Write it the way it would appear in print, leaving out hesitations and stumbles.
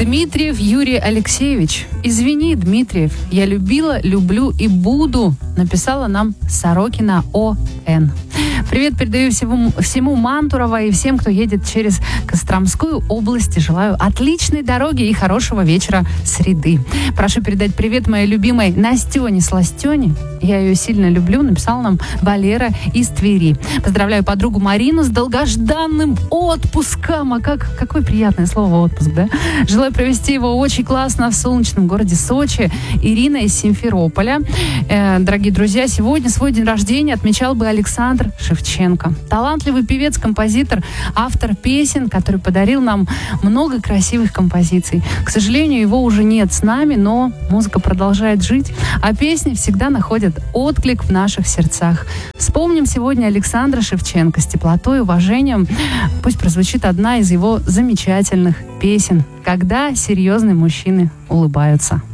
Дмитриев Юрий Алексеевич. Извини, Дмитриев, я любила, люблю и буду, написала нам Сорокина О.Н. Привет передаю всему Мантурово и всем, кто едет через Костромскую область. Желаю отличной дороги и хорошего вечера среды. Прошу передать привет моей любимой Настене Сластене. Я ее сильно люблю, написала нам Валера из Твери. Поздравляю подругу Марину с долгожданным отпуском. А какое приятное слово отпуск, да? Желаю провести его очень классно в солнечном городе Сочи. Ирина из Симферополя. Дорогие друзья, сегодня свой день рождения отмечал бы Александр Шевченко. Талантливый певец, композитор, автор песен, который подарил нам много красивых композиций. К сожалению, его уже нет с нами, но музыка продолжает жить, а песни всегда находят отклик в наших сердцах. Вспомним сегодня Александра Шевченко с теплотой и уважением. Пусть прозвучит одна из его замечательных песен «Когда серьезные мужчины улыбаются».